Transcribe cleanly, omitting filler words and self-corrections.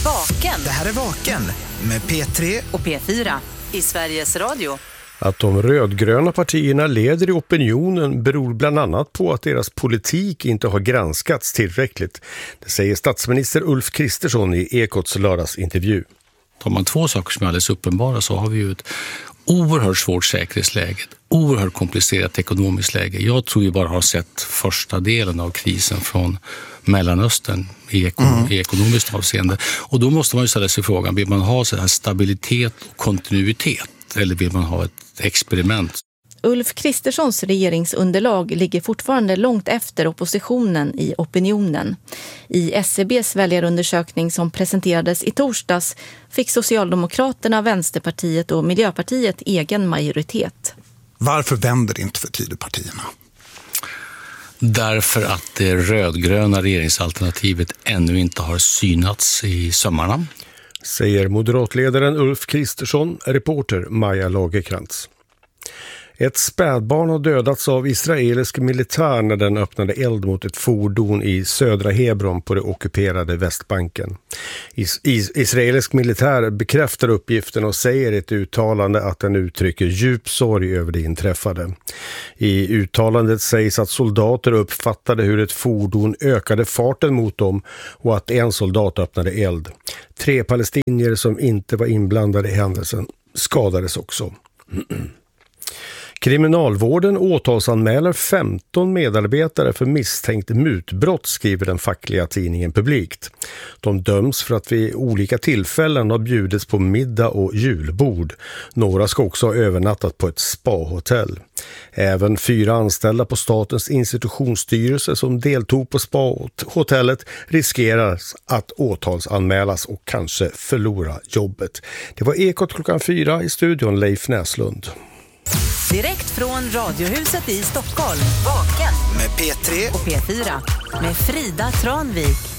Vaken. Det här är Vaken med P3 och P4 i Sveriges Radio. Att de rödgröna partierna leder i opinionen beror bland annat på att deras politik inte har granskats tillräckligt. Det säger statsminister Ulf Kristersson i Ekots lördagsintervju. Tar man två saker som är alldeles uppenbara så har vi ju ett oerhört svårt säkerhetsläge, ett oerhört komplicerat ekonomiskt läge. Jag tror vi bara har sett första delen av krisen från Mellanöstern i ekonomiskt avseende. Och då måste man ju ställa sig frågan, vill man ha så här stabilitet och kontinuitet eller vill man ha ett experiment? Ulf Kristerssons regeringsunderlag ligger fortfarande långt efter oppositionen i opinionen. I SCBs väljarundersökning som presenterades i torsdags fick Socialdemokraterna, Vänsterpartiet och Miljöpartiet egen majoritet. Varför vänder inte för Tidöpartierna? Därför att det rödgröna regeringsalternativet ännu inte har synats i sömmarna. Säger moderatledaren Ulf Kristersson, reporter Maja Lagerkrantz. Ett spädbarn har dödats av israelisk militär när den öppnade eld mot ett fordon i södra Hebron på det ockuperade Västbanken. Israelisk militär bekräftar uppgiften och säger i ett uttalande att den uttrycker djup sorg över det inträffade. I uttalandet sägs att soldater uppfattade hur ett fordon ökade farten mot dem och att en soldat öppnade eld. 3 palestinier som inte var inblandade i händelsen skadades också. Kriminalvården åtalsanmäler 15 medarbetare för misstänkt mutbrott, skriver den fackliga tidningen Publikt. De döms för att vid olika tillfällen har bjudits på middag och julbord. Några ska också ha övernattat på ett spahotell. Även 4 anställda på Statens institutionsstyrelse som deltog på spahotellet riskerar att åtalsanmälas och kanske förlora jobbet. Det var Ekot klockan 4 i studion, Leif Näslund. Direkt från Radiohuset i Stockholm. Vaken med P3 och P4 med Frida Tranvik.